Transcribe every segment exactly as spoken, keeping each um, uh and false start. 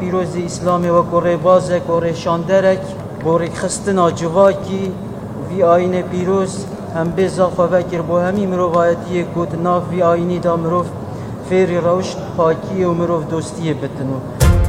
پیروز اسلامی و کره بازه کره شاندرک بورک خستنا جواکی وی آین پیروز هم بزا خواه با همی مروایتی گود ناف وی آینی دا مروف فیری روشت پاکی و مروف دوستی بتنو.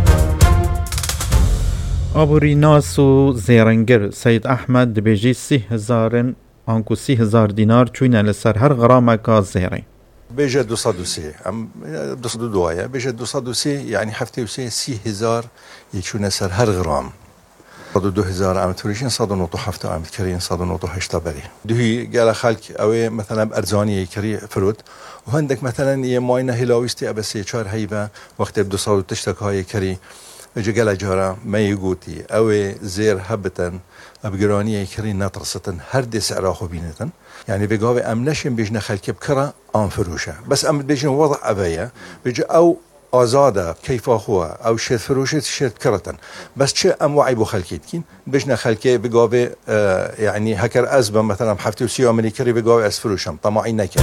آبوری ناس و زیرنگر سید احمد دبیجی سی هزارن آنکو سی هزار دینار چوینه لسر هر غرامه که زیرین. بيجا دوصد وسي ام دوصد دوايا بيجا دوصد وسي يعني حفتي وسي سي هزار يشون سر هر غرام صد دو هزار عام توريشين صد نوطو حفته عام كريين صد نوطو هشتا بري دهي قال خلق او مثلا ارزاني كري فروت وهندك مثلا يماينه هلاويستي ابسي چار هيبه وقت دوصد تشتك هاي كري اجا قال جارا ما يقوتي او زير هبتن ابگرانی کری نترستن هر دی سعره خو بینتن يعني بقاوي ام نشن بيجنا خلك بكرة ام فروشه بس ام بيجنا وضع ابايا بيجي او ازاده كيف هو او شد فروشه شد كرتن بس شي ام وعي بو خلكيتكين بيجنا خلكي بقاوي آه يعني هكر ازبه مثلا حفتي وسي امريكي بقاوي اس فروشم طمعي نكر.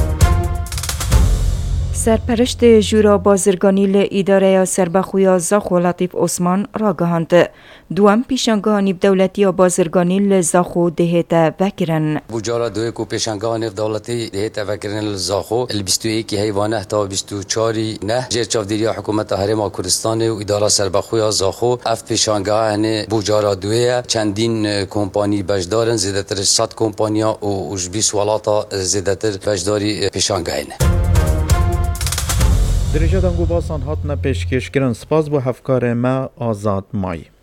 سرپرشت جورا بازرگانی ل اداره سربخویا زاخو لطیف عثمان را گهاند. دوام پیشنگاهی دولتی بازرگانی ل زاخو دهتا وکرن. بوجارا دوی کو پیشنگاهی دولتی دهتا وکرن ل زاخو ال بیست و یک حیوانه تا بیست و چهار نه جر چاودیری حکومت هرم کردستان و اداره سربخویا زاخو اف پیشنگاهی بوجارا دوی چندین کمپانی بجدارن زیادتر صد کمپانیا و بیست ولاتا زیادتر بجداری پیشنگاهی. درجه دنگو باسان هاتنا پیشکش کرن سپاس بو هفکار ما آزاد مای.